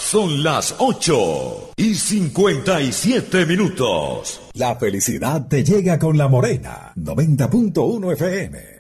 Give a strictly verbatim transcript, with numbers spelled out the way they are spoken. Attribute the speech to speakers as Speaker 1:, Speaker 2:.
Speaker 1: Son las ocho y cincuenta y siete minutos.
Speaker 2: La felicidad te llega con La Morena, noventa punto uno F M.